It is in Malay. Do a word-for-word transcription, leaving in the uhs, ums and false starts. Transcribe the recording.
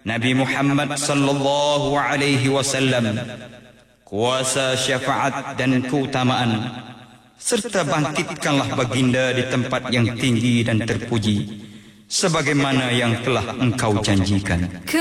Nabi Muhammad sallallahu alaihi wasallam, kuasa syafaat dan keutamaan, serta bangkitkanlah baginda di tempat yang tinggi dan terpuji sebagaimana yang telah engkau janjikan.